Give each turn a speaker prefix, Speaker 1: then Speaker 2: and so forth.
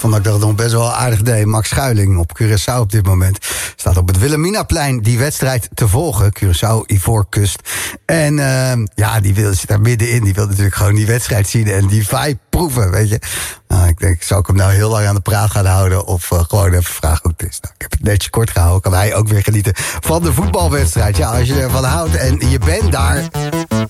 Speaker 1: Vond ik dat het nog best wel aardig deed. Max Schuiling op Curaçao op dit moment. Staat op het Wilhelminaplein die wedstrijd te volgen. Curaçao, Ivoorkust. En zit daar middenin. Die wil natuurlijk gewoon die wedstrijd zien en die vibe proeven, weet je. Ik denk, zou ik hem nou heel lang aan de praat gaan houden of gewoon even vragen hoe het is? Nou, ik heb het netjes kort gehouden. Kan hij ook weer genieten van de voetbalwedstrijd. Ja, als je ervan houdt en je bent daar,